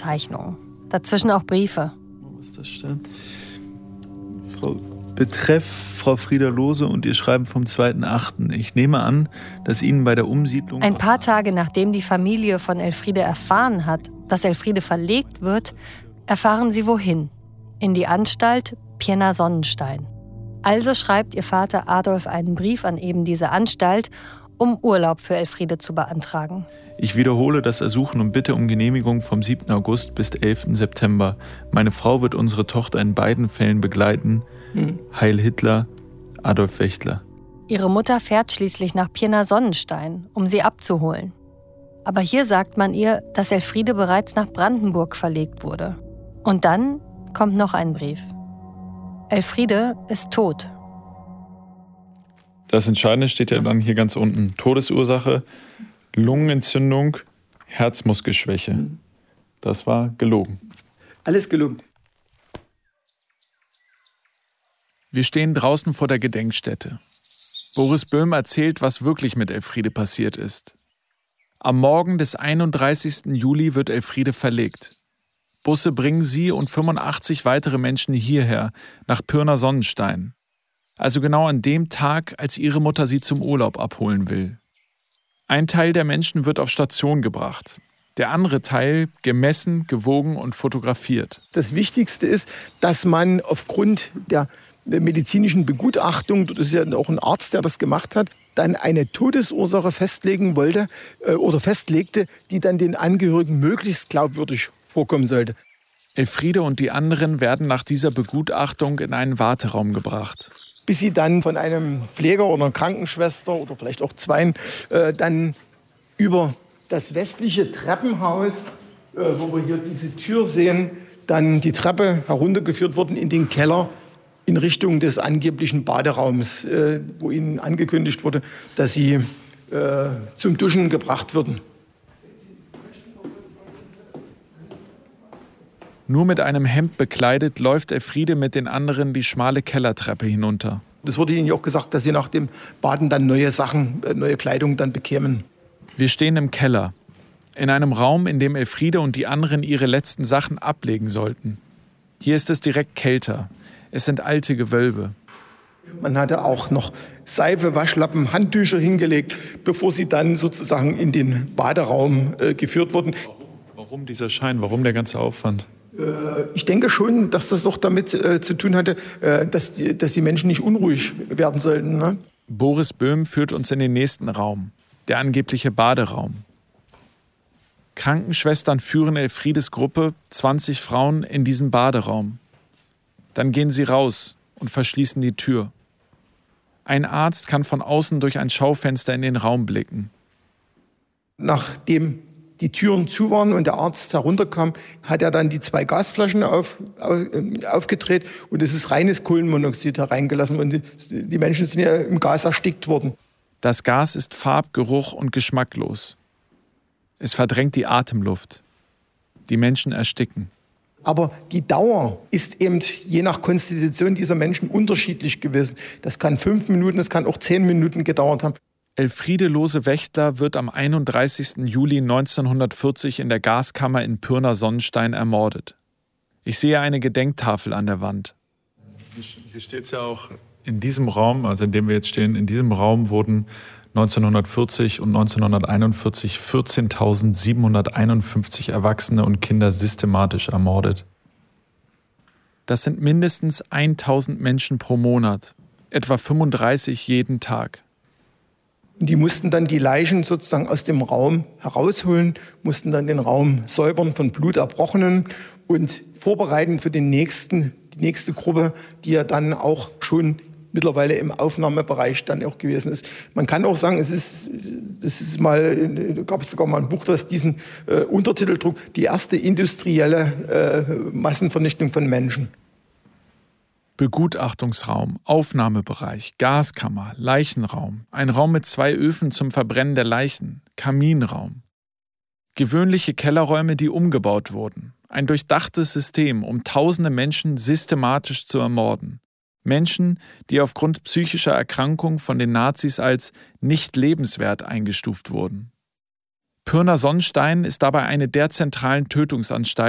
Zeichnungen. Dazwischen auch Briefe. Was ist das denn? Betreff Frau Frieda Lohse und ihr Schreiben vom 2.8. Ich nehme an, dass Ihnen bei der Umsiedlung... Ein paar Tage nachdem die Familie von Elfriede erfahren hat, dass Elfriede verlegt wird, erfahren sie wohin. In die Anstalt Pirna Sonnenstein. Also schreibt ihr Vater Adolf einen Brief an eben diese Anstalt, um Urlaub für Elfriede zu beantragen. Ich wiederhole das Ersuchen und bitte um Genehmigung vom 7. August bis 11. September. Meine Frau wird unsere Tochter in beiden Fällen begleiten. Heil Hitler, Adolf Wächtler. Ihre Mutter fährt schließlich nach Pirna Sonnenstein, um sie abzuholen. Aber hier sagt man ihr, dass Elfriede bereits nach Brandenburg verlegt wurde. Und dann kommt noch ein Brief. Elfriede ist tot. Das Entscheidende steht ja dann hier ganz unten. Todesursache, Lungenentzündung, Herzmuskelschwäche. Das war gelogen. Alles gelogen. Wir stehen draußen vor der Gedenkstätte. Boris Böhm erzählt, was wirklich mit Elfriede passiert ist. Am Morgen des 31. Juli wird Elfriede verlegt. Busse bringen sie und 85 weitere Menschen hierher, nach Pirna Sonnenstein. Also genau an dem Tag, als ihre Mutter sie zum Urlaub abholen will. Ein Teil der Menschen wird auf Station gebracht. Der andere Teil gemessen, gewogen und fotografiert. Das Wichtigste ist, dass man aufgrund der medizinischen Begutachtung, das ist ja auch ein Arzt, der das gemacht hat, dann eine Todesursache festlegen wollte oder festlegte, die dann den Angehörigen möglichst glaubwürdig vorkommen sollte. Elfriede und die anderen werden nach dieser Begutachtung in einen Warteraum gebracht. Bis sie dann von einem Pfleger oder einer Krankenschwester oder vielleicht auch zweien dann über das westliche Treppenhaus, wo wir hier diese Tür sehen, dann die Treppe heruntergeführt wurden in den Keller in Richtung des angeblichen Baderaums, wo ihnen angekündigt wurde, dass sie zum Duschen gebracht würden. Nur mit einem Hemd bekleidet läuft Elfriede mit den anderen die schmale Kellertreppe hinunter. Es wurde ihnen auch gesagt, dass sie nach dem Baden dann neue Sachen, neue Kleidung dann bekämen. Wir stehen im Keller, in einem Raum, in dem Elfriede und die anderen ihre letzten Sachen ablegen sollten. Hier ist es direkt kälter. Es sind alte Gewölbe. Man hatte auch noch Seife, Waschlappen, Handtücher hingelegt, bevor sie dann sozusagen in den Baderaum geführt wurden. Warum dieser Schein? Warum der ganze Aufwand? Ich denke schon, dass das doch damit zu tun hatte, dass die Menschen nicht unruhig werden sollten. Ne? Boris Böhm führt uns in den nächsten Raum, der angebliche Baderaum. Krankenschwestern führen Elfriedes Gruppe, 20 Frauen, in diesen Baderaum. Dann gehen sie raus und verschließen die Tür. Ein Arzt kann von außen durch ein Schaufenster in den Raum blicken. Nachdem die Türen zu waren und der Arzt herunterkam, hat er dann die 2 Gasflaschen aufgedreht und es ist reines Kohlenmonoxid hereingelassen und die Menschen sind ja im Gas erstickt worden. Das Gas ist farb-, geruch- und geschmacklos. Es verdrängt die Atemluft. Die Menschen ersticken. Aber die Dauer ist eben je nach Konstitution dieser Menschen unterschiedlich gewesen. Das kann 5 Minuten, das kann auch 10 Minuten gedauert haben. Elfriede Lohse-Wächtler wird am 31. Juli 1940 in der Gaskammer in Pirna Sonnenstein ermordet. Ich sehe eine Gedenktafel an der Wand. Hier steht es ja auch, in diesem Raum, also in dem wir jetzt stehen, in diesem Raum wurden 1940 und 1941 14.751 Erwachsene und Kinder systematisch ermordet. Das sind mindestens 1.000 Menschen pro Monat, etwa 35 jeden Tag. Die mussten dann die Leichen sozusagen aus dem Raum herausholen, mussten dann den Raum säubern von Bluterbrochenen und vorbereiten für die nächste Gruppe, die ja dann auch schon mittlerweile im Aufnahmebereich dann auch gewesen ist. Man kann auch sagen, gab es sogar mal ein Buch, das diesen Untertitel trug, die erste industrielle Massenvernichtung von Menschen. Begutachtungsraum, Aufnahmebereich, Gaskammer, Leichenraum, ein Raum mit 2 Öfen zum Verbrennen der Leichen, Kaminraum. Gewöhnliche Kellerräume, die umgebaut wurden. Ein durchdachtes System, um tausende Menschen systematisch zu ermorden. Menschen, die aufgrund psychischer Erkrankung von den Nazis als nicht lebenswert eingestuft wurden. Pirna Sonnenstein ist dabei eine der zentralen Tötungsanstalten